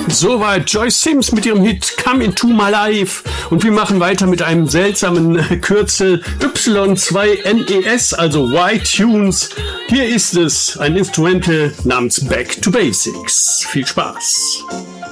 Soweit Joyce Sims mit ihrem Hit Come Into My Life. Und wir machen weiter mit einem seltsamen Kürzel Y2NES, also Y-Tunes. Hier ist es, ein Instrumental namens Back to Basics. Viel Spaß.